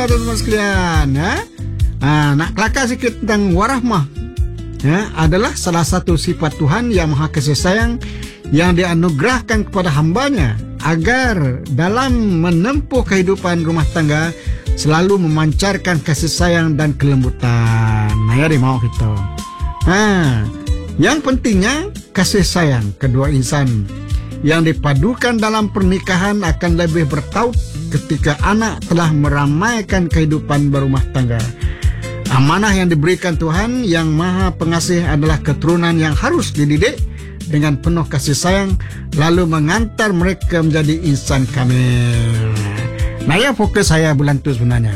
Teman-teman sekalian, ya. Nak kelakar sikit tentang warahmah, ya, adalah salah satu sifat Tuhan yang maha kasih sayang yang dianugerahkan kepada hambanya agar dalam menempuh kehidupan rumah tangga selalu memancarkan kasih sayang dan kelembutan. Ya, mau kita. Yang pentingnya kasih sayang kedua insan yang dipadukan dalam pernikahan akan lebih bertaut ketika anak telah meramaikan kehidupan berumah tangga. Amanah yang diberikan Tuhan yang maha pengasih adalah keturunan yang harus dididik dengan penuh kasih sayang lalu mengantar mereka menjadi insan kamil. Nah, ya fokus saya bulan tu sebenarnya.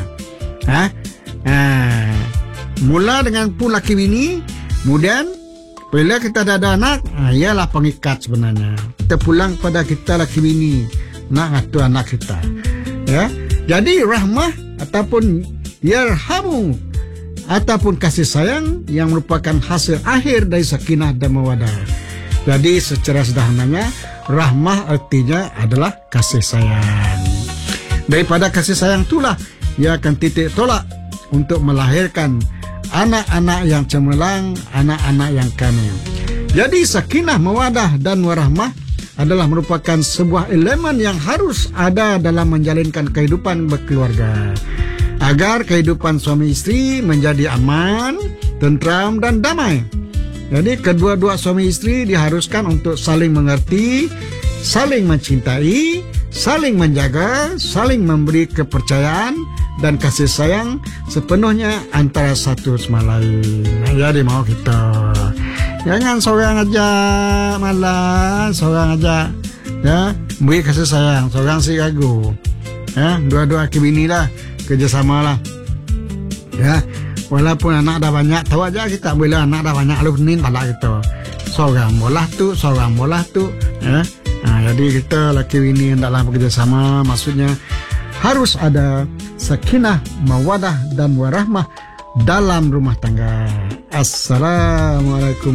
Mula dengan pun laki bini, kemudian bila kita dah ada anak, ialah pengikat sebenarnya. Kita pulang pada kita laki bini, nak ngatu anak kita. Ya, jadi rahmah ataupun yarhamu ataupun kasih sayang yang merupakan hasil akhir dari sakinah dan mawadah. Jadi secara sederhananya, rahmah artinya adalah kasih sayang. Daripada kasih sayang itulah ia akan titik tolak untuk melahirkan anak-anak yang cemerlang, anak-anak yang kamil. Jadi sakinah, mawadah dan warahmah adalah merupakan sebuah elemen yang harus ada dalam menjalinkan kehidupan berkeluarga agar kehidupan suami istri menjadi aman, tentram dan damai. Jadi kedua-dua suami istri diharuskan untuk saling mengerti, saling mencintai, saling menjaga, saling memberi kepercayaan dan kasih sayang sepenuhnya antara satu sama lain. Jadi mau kita jangan seorang aja malah, seorang aja ya beri kasih sayang, seorang si ragu. Ya, dua-dua kebini lah, kerjasama lah. Ya, walaupun anak dah banyak, tahu aja kita bila anak dah banyak lalu nin pala kita. Seorang bolah tu, ya. Jadi kita laki bini hendaklah bekerjasama, maksudnya harus ada sakinah, mawadah dan warahmah dalam rumah tangga. Assalamualaikum.